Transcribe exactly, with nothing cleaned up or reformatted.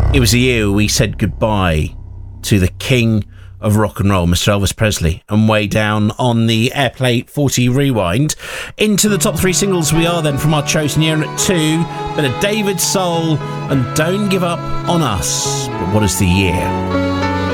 It was the year we said goodbye to the king of rock and roll, Mister Elvis Presley. And way down on the Airplay forty Rewind. Into the top three singles we are then from our chosen year. And at two, bit of David Soul and Don't Give Up On Us. But what is the year?